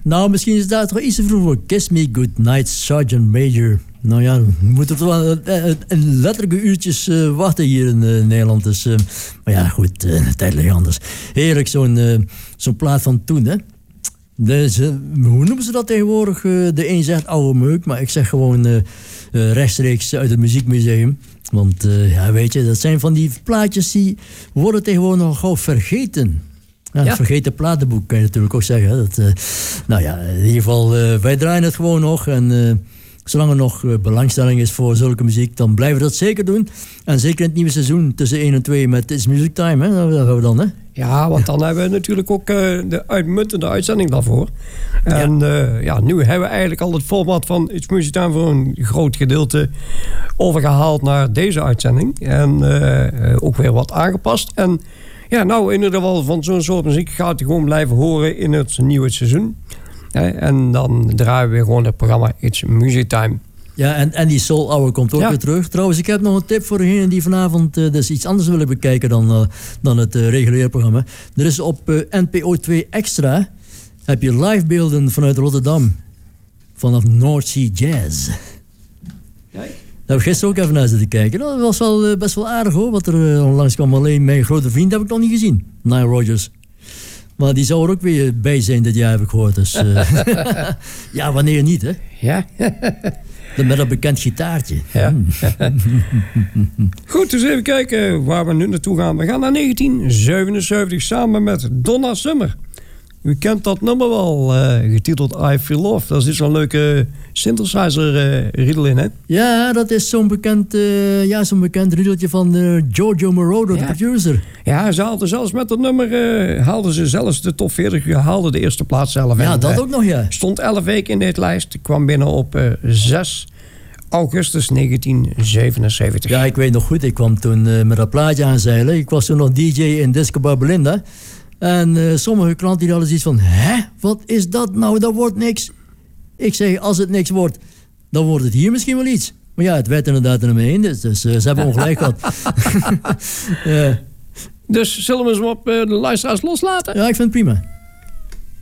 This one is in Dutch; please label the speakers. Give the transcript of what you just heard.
Speaker 1: Nou, misschien is dat toch iets te vroeg voor Kiss Me Goodnight, Sergeant Major. Nou ja, we moeten toch wel een letterlijke uurtjes wachten hier in Nederland. Dus, maar ja, goed, de tijd ligt anders. Heerlijk, zo'n plaat van toen, hè. Dus, hoe noemen ze dat tegenwoordig? De een zegt oude meuk, maar ik zeg gewoon rechtstreeks uit het muziekmuseum. Want ja, weet je, dat zijn van die plaatjes die worden tegenwoordig nog gauw vergeten. Ja. Vergeten platenboek kan je natuurlijk ook zeggen. Hè? Dat, nou ja, in ieder geval, wij draaien het gewoon nog. En zolang er nog belangstelling is voor zulke muziek, dan blijven we dat zeker doen. En zeker in het nieuwe seizoen tussen 1 en 2 met It's Music Time. Hè? Dat gaan we dan, hè?
Speaker 2: Ja, want dan hebben we natuurlijk ook de uitmuntende uitzending daarvoor. En nu hebben we eigenlijk al het format van It's Music Time voor een groot gedeelte overgehaald naar deze uitzending. En ook weer wat aangepast. En ja, nou in ieder geval van zo'n soort muziek gaat u gewoon blijven horen in het nieuwe seizoen. En dan draaien we weer gewoon het programma It's Music Time.
Speaker 1: Ja, en die Soul Hour komt ook weer terug. Trouwens, ik heb nog een tip voor degenen die vanavond dus iets anders willen bekijken dan het reguliere programma. Er is op NPO 2 Extra heb je livebeelden vanuit Rotterdam. Vanaf North Sea Jazz. Kijk. Daar heb ik gisteren ook even naar zitten kijken. Dat was wel best wel aardig hoor, wat er onlangs kwam. Alleen mijn grote vriend heb ik nog niet gezien. Nile Rodgers. Maar die zou er ook weer bij zijn dit jaar, heb ik gehoord. Dus, ja, wanneer niet, hè?
Speaker 2: Ja.
Speaker 1: Met een bekend gitaartje.
Speaker 2: Ja. Goed, dus even kijken waar we nu naartoe gaan. We gaan naar 1977 samen met Donna Summer. U kent dat nummer wel, getiteld I Feel Love. Daar zit zo'n leuke synthesizer-riedel in, hè?
Speaker 1: Ja, dat is zo'n bekend riedeltje van Giorgio Moroder, de producer.
Speaker 2: Ja, ze haalden zelfs met dat nummer haalden ze zelfs de top 40, haalden de eerste plaats zelf.
Speaker 1: Ja,
Speaker 2: en,
Speaker 1: dat ook nog, ja.
Speaker 2: Stond 11 weken in deze lijst, kwam binnen op 6 augustus 1977.
Speaker 1: Ja, ik weet nog goed, ik kwam toen met dat plaatje aanzeilen. Ik was toen nog DJ in Disco Bar Belinda. En sommige klanten die hadden zoiets van... Hè, wat is dat nou? Dat wordt niks. Ik zeg, als het niks wordt, dan wordt het hier misschien wel iets. Maar ja, het werd inderdaad er mee in. Dus ze hebben ongelijk gehad.
Speaker 2: Dus zullen we ze op de luisteraars loslaten?
Speaker 1: Ja, ik vind het prima.